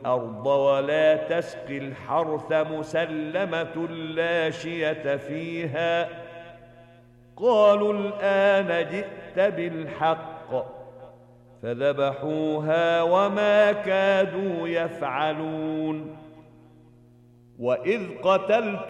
الأرض ولا تسقي الحرث مسلمة لا شية فيها. قالوا الآن جئت بالحق، فذبحوها وما كادوا يفعلون. وإذ قتلتم